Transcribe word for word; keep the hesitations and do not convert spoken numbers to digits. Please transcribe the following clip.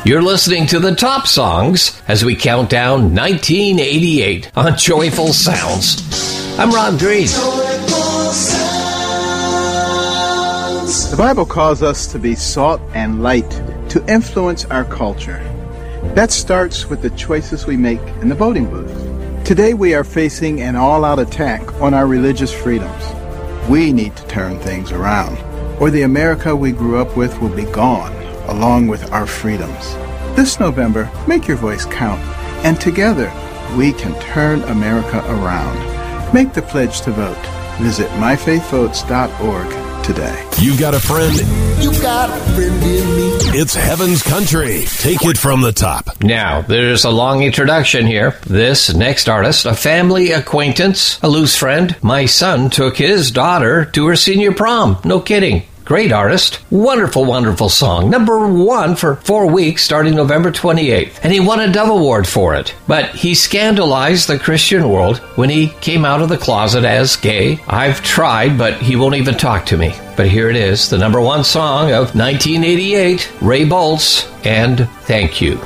You're listening to the top songs as we count down nineteen eighty-eight on Joyful Sounds. I'm Rob Green. The Bible calls us to be salt and light, to influence our culture. That starts with the choices we make in the voting booth. Today we are facing an all-out attack on our religious freedoms. We need to turn things around, or the America we grew up with will be gone, along with our freedoms. This November, make your voice count, and together we can turn America around. Make the pledge to vote. Visit my faith votes dot org today. You got a friend? You got a friend in me. It's Heaven's Country. Take it from the top. Now, there's a long introduction here. This next artist, a family acquaintance, a loose friend. My son took his daughter to her senior prom. No kidding. Great artist. Wonderful, wonderful song. Number one for four weeks starting November twenty-eighth. And he won a Dove Award for it. But he scandalized the Christian world when he came out of the closet as gay. I've tried, but he won't even talk to me. But here it is, the number one song of nineteen eighty-eight, Ray Boltz, and Thank You.